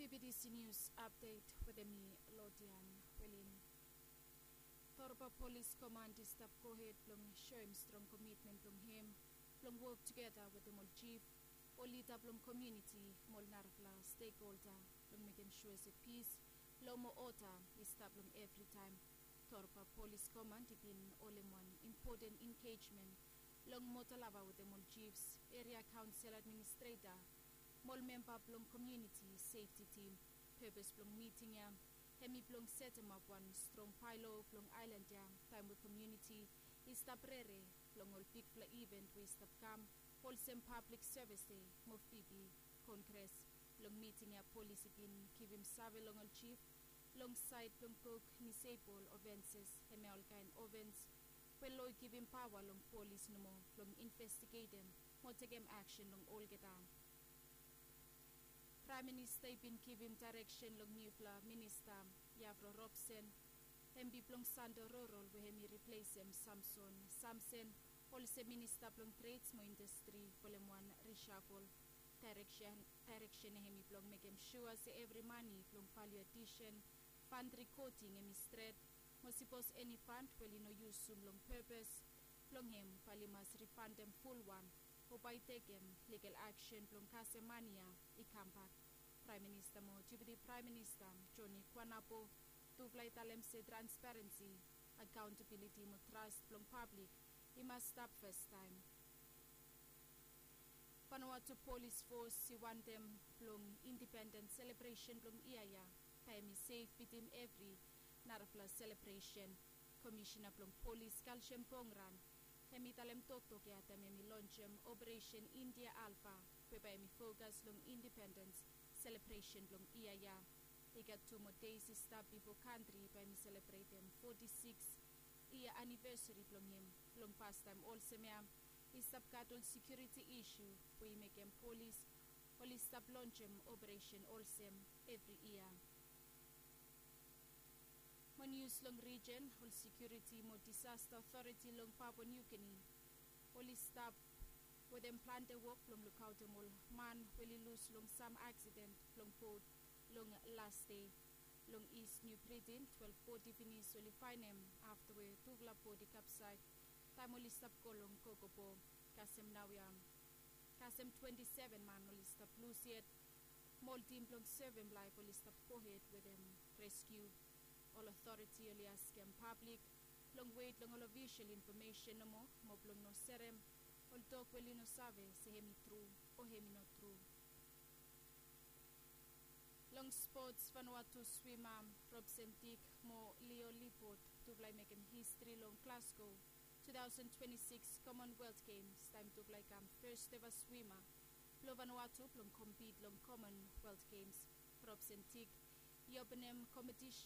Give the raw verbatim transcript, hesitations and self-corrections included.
B D C News Update with me, Lodian Welin. Thorpa Police Command is stop coheed plong show him strong commitment plong him, plong work together with the mol chief, or lead up plong community, mol narfla stakeholder, plong make him sure the peace, lomo order is stop plong every time. Thorpa Police Command is in all in one important engagement, long motalava with the mol chiefs, area council administrator, mol member plong community safety team, purpose plong meeting ya, hemi plong set him up one strong pilo plong island ya, time with community, is tap rere, plong ol big fla event we stop cam, wholesome public service day, mofibi, congress, plong meeting ya police in, give him save long ol chief, long side plong cook, nisable offenses, hemi all kind ovens, well give him power long police no more, plong investigate them, mo take him action long all get down. Prime Minister been giving direction long Newfla Minister Yavro Robson, hembi plong Sando Rorol we hemi replace him Samson Samson, also Minister plong Trades mo Industry polemwan reshuffle direction direction hemi plong make him sure say every money plong value addition fund recording hemi straight mo suppose any fund well no use sum long purpose plong him pali mas refund them full one. Upay take him legal action plong kasemania ikampak. Prime Minister mo, Deputy Prime Minister Johnny Kwanapo, tuglay talem se transparency, accountability mo trust plong public, he must stop first time. Vanuatu Police Force si want them plong independent celebration plong iaya, kaya mi safe bitim every narafla celebration. Commissioner plong Police Calcium Pongran, hemi talem tok-tok ya temi mi launchem Operation India Alpha, whereby mi focus long independence celebration long iaya. I got two more days to stop before country by mi celebrate them forty-six year anniversary long him. Long past time also me is stop cattle security issue, we make him police, only stop launchem Operation also every year. Mo news long region, whole security mo disaster authority long Papua New Guinea. Only stop with them plan the work long lookout mol man will lose long some accident long port long last day long East New Britain twelve forty finish only find him after we tugla po the capside time only stop ko long kokopo kasem nawyam kasem twenty-seven man only stop lose yet mol team long seven life only stop ko head with them rescue. All authority only ask them public, long wait long all official information no mo, mo long no serem, all talk well no sabe, say hemi true or hemi not true. Long sports Vanuatu swimmer Robson Tick mo Leo Lipot to play make him history long Glasgow twenty twenty-six Commonwealth Games time to play come first ever swimmer. Plo Vanuatu long compete long Commonwealth Games. Robson Tick Yobenem competition